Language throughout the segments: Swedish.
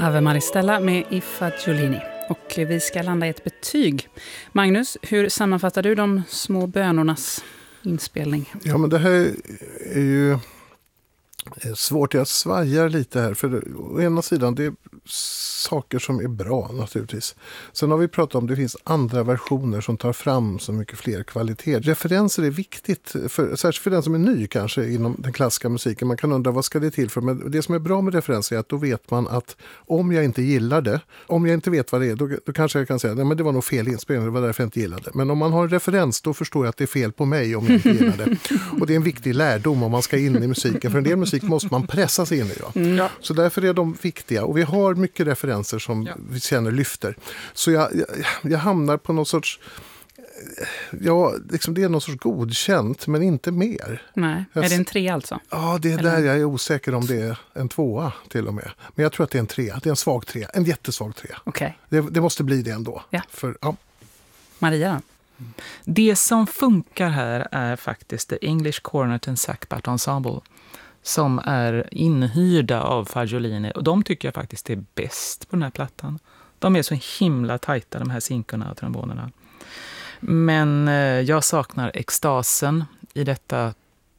Ave Maristella med I Fagiolini. Och vi ska landa i ett betyg. Magnus, hur sammanfattar du de små bönornas inspelning? Ja, men det här är ju svårt. Jag svajar lite här. För å ena sidan, det är saker som är bra naturligtvis. Sen har vi pratat om att det finns andra versioner som tar fram så mycket fler kvaliteter. Referenser är viktigt, särskilt för den som är ny kanske inom den klassiska musiken. Man kan undra vad ska det till för. Men det som är bra med referenser är att då vet man att om jag inte gillar det, om jag inte vet vad det är, då kanske jag kan säga att det var nog fel inspelning, det var därför jag inte gillade det. Men om man har en referens, då förstår jag att det är fel på mig om jag inte gillar det. Och det är en viktig lärdom om man ska in i musiken. För en del musik måste man pressa sig in i. Ja. Så därför är de viktiga. Och vi har mycket referenser som vi känner lyfter. Så jag hamnar på någon sorts... Ja, liksom det är någon sorts godkänt, men inte mer. Nej, är det en 3 alltså? Ja, det är där jag är osäker om det är en 2 till och med. Men jag tror att det är en 3. Det är en svag 3. En jättesvag 3. Okay. Det måste bli det ändå. Ja. Ja. Maria? Det som funkar här är faktiskt The English Cornet and Sackbat Ensemble, som är inhyrda av Fagiolini. Och de tycker jag faktiskt är bäst på den här plattan. De är så himla tajta, de här sinkorna och trombonerna. Men jag saknar extasen i detta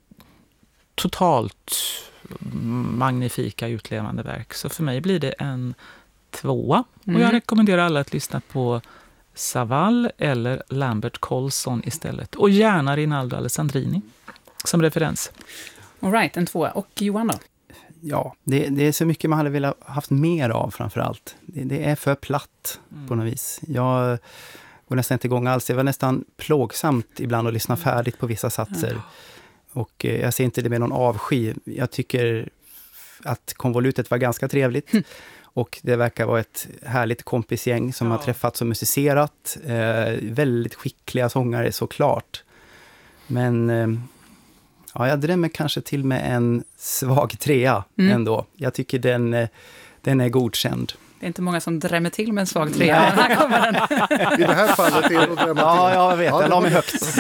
totalt magnifika utlevande verk. Så för mig blir det en 2. Och jag rekommenderar alla att lyssna på Savall eller Lambert Colson istället. Och gärna Rinaldo Alessandrini som referens. All right, en 2. Och Johan då? Ja, det är så mycket man hade velat haft mer av framförallt. Det är för platt på något vis. Jag går nästan inte igång alls. Det var nästan plågsamt ibland att lyssna färdigt på vissa satser. Och jag ser inte det med någon avsky. Jag tycker att konvolutet var ganska trevligt. Och det verkar vara ett härligt kompisgäng som har träffats och musicerat. Väldigt skickliga sångare såklart. Men... jag drämmer kanske till med en svag 3 ändå. Jag tycker den är godkänd. Det är inte många som drämmer till med en svag 3. Här kommer den. I det här fallet är det att drämma till. Ja, jag vet. Jag la mig högt.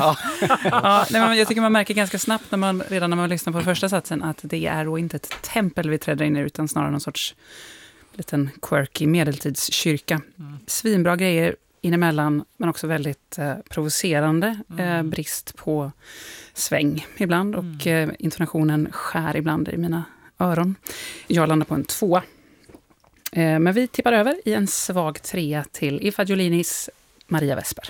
Men jag tycker man märker ganska snabbt redan när man lyssnar på första satsen att det är då inte ett tempel vi träder in i utan snarare någon sorts liten quirky medeltidskyrka. Svinbra grejer inemellan, men också väldigt provocerande. Brist på sväng ibland och intonationen skär ibland i mina öron. Jag landar på en 2. Men vi tippar över i en svag 3 till I Fagiolinis Maria Vesper.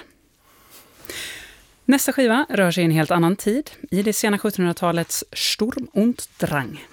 Nästa skiva rör sig i en helt annan tid, i det sena 1700-talets Sturm und Drang.